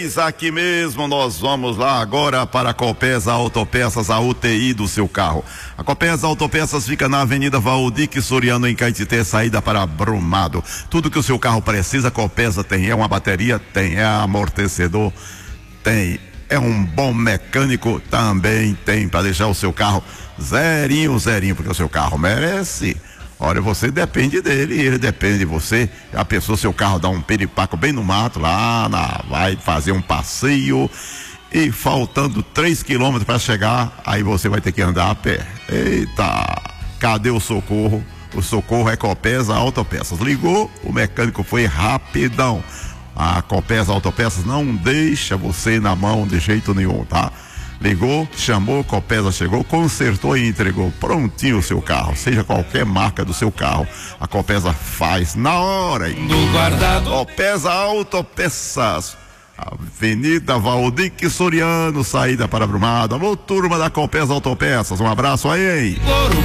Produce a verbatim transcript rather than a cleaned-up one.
Eis aqui mesmo, nós vamos lá agora para a Copesa Autopeças, a U T I do seu carro. A Copesa Autopeças fica na Avenida Valdir Soriano, em Caetité, saída para Brumado. Tudo que o seu carro precisa, a Copesa tem. É uma bateria? Tem. É amortecedor? Tem. É um bom mecânico? Também tem, para deixar o seu carro zerinho, zerinho, porque o seu carro merece. Olha, você depende dele e ele depende de você. A pessoa, seu carro dá um piripaco bem no mato, lá na, vai fazer um passeio e faltando três quilômetros para chegar, aí você vai ter que andar a pé. Eita, cadê o socorro? O socorro é Copesa Autopeças. Ligou, o mecânico foi rapidão. A Copesa Autopeças não deixa você na mão de jeito nenhum, tá? Ligou, chamou, Copesa chegou, consertou e entregou prontinho o seu carro, seja qualquer marca do seu carro, a Copesa faz na hora. Do guardado. Copesa Autopeças, Avenida Valdir Soriano, saída para Brumado. Alô, turma da Copesa Autopeças, um abraço aí, hein?